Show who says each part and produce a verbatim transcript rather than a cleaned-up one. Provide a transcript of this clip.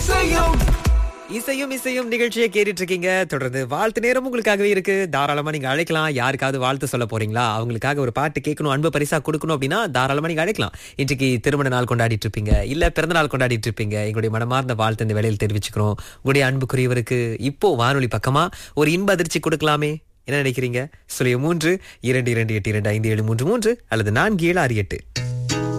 Speaker 1: இசையும் இசையும் நிகழ்ச்சியை கேட்டுட்டு இருக்கீங்க. தொடர்ந்து வாழ்த்து நேரம் உங்களுக்காகவே இருக்கு. தாராளமா நீங்க அழைக்கலாம். யாருக்காவது வாழ்த்து சொல்ல போறீங்களா, அவங்களுக்காக ஒரு பாட்டு கேட்கணும், அன்பு பரிசா கொடுக்கணும் அப்படின்னா தாராளமா நீங்க அழைக்கலாம். இன்றைக்கு திருமண நாள் கொண்டாடிட்டு இருப்பீங்க, இல்ல பிறந்த நாள் கொண்டாடிட்டு இருப்பீங்க. எங்களுடைய மனமார்ந்த வாழ்த்து இந்த வேளையில் தெரிவிச்சுக்கிறோம். உங்களுடைய அன்புக்குரியவருக்கு இப்போ வானொலி பக்கமா ஒரு இன்ப அதிர்ச்சி கொடுக்கலாமே, என்ன நினைக்கிறீங்க? சொல்லிய மூன்று இரண்டு இரண்டு எட்டு இரண்டு ஐந்து ஏழு மூன்று மூன்று அல்லது நான்கு ஏழு ஆறு எட்டு.